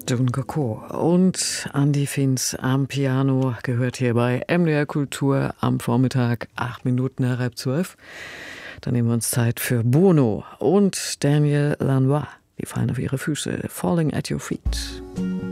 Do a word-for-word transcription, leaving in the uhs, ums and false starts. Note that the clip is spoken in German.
Dunga Chor und Andi Finz am Piano gehört hier bei M D R Kultur am Vormittag, acht Minuten nach halb zwölf. Dann nehmen wir uns Zeit für Bono und Daniel Lanois. Die fallen auf ihre Füße. Falling at your feet.